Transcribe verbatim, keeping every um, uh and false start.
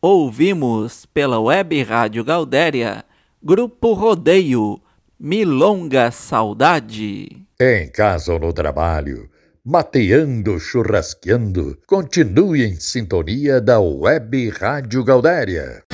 Ouvimos pela Web Rádio Gaudéria, Grupo Rodeio, Milonga Saudade. Em casa ou no trabalho, mateando, churrasqueando, continue em sintonia da Web Rádio Gaudéria.